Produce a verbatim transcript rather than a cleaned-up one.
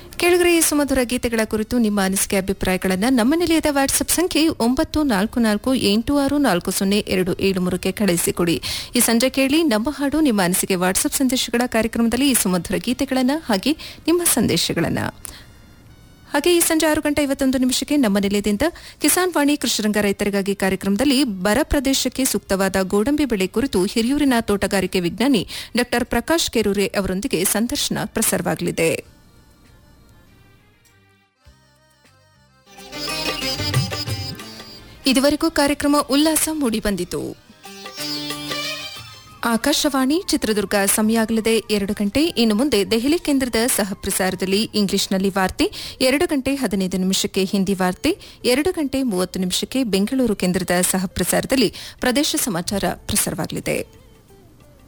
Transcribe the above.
ಕೆಳಗರೆ ಸುಮಧುರ ಗೀತೆಗಳ ಕುರಿತು ನಿಮ್ಮ ಅನಿಸಿಕೆ ಅಭಿಪ್ರಾಯಗಳನ್ನು ನಮ್ಮ ನಿಲಯದ ವಾಟ್ಸ್ಆಪ್ ಸಂಖ್ಯೆ ಒಂಬತ್ತು ನಾಲ್ಕು ನಾಲ್ಕು ಎಂಟು ಆರು ನಾಲ್ಕು ಸೊನ್ನೆ ಎರಡು ಏಳು ಮೂರಕ್ಕೆ ಕಳುಹಿಸಿಕೊಡಿ. ಈ ಸಂಜೆ ಕೇಳಿ ನಮ್ಮ ಹಾಡು ನಿಮ್ಮ ಅನಿಸಿಕೆ ವಾಟ್ಸ್ಆಪ್ ಸಂದೇಶಗಳ ಕಾರ್ಯಕ್ರಮದಲ್ಲಿ ಈ ಸುಮಧುರ ಗೀತೆಗಳನ್ನು ಹಾಗೆ ನಿಮ್ಮ ಸಂದೇಶಗಳನ್ನು. ಹಾಗೆ ಈ ಸಂಜೆ ಆರು ಗಂಟೆ ಐವತ್ತೊಂದು ನಿಮಿಷಕ್ಕೆ ನಮ್ಮ ನಿಲಯದಿಂದ ಕಿಸಾನ್ ವಾಣಿ ಕೃಷಿರಂಗ ರೈತರಿಗಾಗಿ ಕಾರ್ಯಕ್ರಮದಲ್ಲಿ ಬರ ಪ್ರದೇಶಕ್ಕೆ ಸೂಕ್ತವಾದ ಗೋಡಂಬಿ ಬೆಳೆ ಕುರಿತು ಹಿರಿಯೂರಿನ ತೋಟಗಾರಿಕೆ ವಿಜ್ಞಾನಿ ಡಾ ಪ್ರಕಾಶ್ ಕೆರೂರೆ ಅವರೊಂದಿಗೆ ಸಂದರ್ಶನ ಪ್ರಸಾರವಾಗಲಿದೆ. ಇದುವರೆಗೂ ಕಾರ್ಯಕ್ರಮ ಉಲ್ಲಾಸ ಮೂಡಿಬಂದಿತು. ಆಕಾಶವಾಣಿ ಚಿತ್ರದುರ್ಗ ಸಮಯ ಆಗಲಿದೆ ಎರಡು ಗಂಟೆ. ಇನ್ನು ಮುಂದೆ ದೆಹಲಿ ಕೇಂದ್ರದ ಸಹ ಪ್ರಸಾರದಲ್ಲಿ ಇಂಗ್ಲಿಷ್ನಲ್ಲಿ ವಾರ್ತೆ, ಎರಡು ಗಂಟೆ ಹದಿನೈದು ನಿಮಿಷಕ್ಕೆ ಹಿಂದಿ ವಾರ್ತೆ, ಎರಡು ಗಂಟೆ ಮೂವತ್ತು ನಿಮಿಷಕ್ಕೆ ಬೆಂಗಳೂರು ಕೇಂದ್ರದ ಸಹ ಪ್ರಸಾರದಲ್ಲಿ ಪ್ರದೇಶ ಸಮಾಚಾರ ಪ್ರಸಾರವಾಗಲಿದೆ.